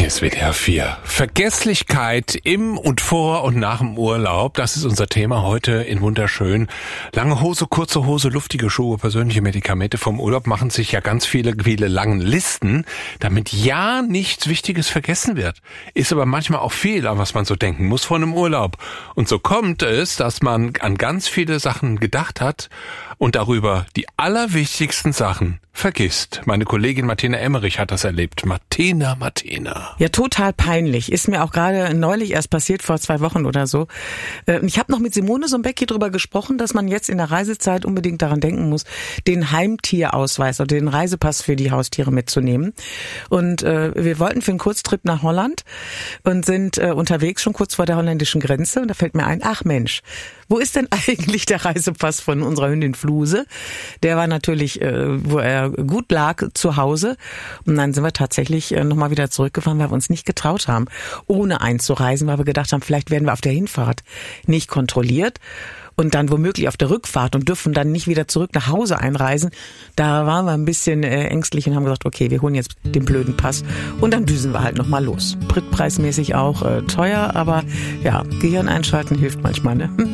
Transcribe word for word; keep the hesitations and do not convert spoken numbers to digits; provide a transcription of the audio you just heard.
ist W D R vier. Vergesslichkeit im und vor und nach dem Urlaub, das ist unser Thema heute in Wunderschön. Lange Hose, kurze Hose, luftige Schuhe, persönliche Medikamente vom Urlaub machen sich ja ganz viele, viele lange Listen, damit ja nichts Wichtiges vergessen wird. Ist aber manchmal auch viel, an was man so denken muss vor einem Urlaub. Und so kommt es, dass man an ganz viele Sachen gedacht hat und darüber die allerwichtigsten Sachen vergisst. Meine Kollegin Martina Emmerich hat das erlebt. Martina, Martina. Ja, total peinlich. Ist mir auch gerade neulich erst passiert, vor zwei Wochen oder so. Ich habe noch mit Simone Sombecki drüber gesprochen, dass man jetzt in der Reisezeit unbedingt daran denken muss, den Heimtierausweis oder den Reisepass für die Haustiere mitzunehmen. Und äh, wir wollten für einen Kurztrip nach Holland und sind äh, unterwegs schon kurz vor der holländischen Grenze. Und da fällt mir ein, ach Mensch, wo ist denn eigentlich der Reisepass von unserer Hündin Fluse? Der war natürlich, äh, wo er gut lag, zu Hause. Und dann sind wir tatsächlich äh, nochmal wieder zurückgefahren, weil wir uns nicht getraut haben, ohne einzureisen, weil wir gedacht haben, vielleicht werden wir auf der Hinfahrt nicht kontrolliert. Und dann womöglich auf der Rückfahrt und dürfen dann nicht wieder zurück nach Hause einreisen. Da waren wir ein bisschen äh, ängstlich und haben gesagt, okay, wir holen jetzt den blöden Pass und dann düsen wir halt nochmal los. Spritpreismäßig auch äh, teuer, aber ja, Gehirn einschalten hilft manchmal, ne?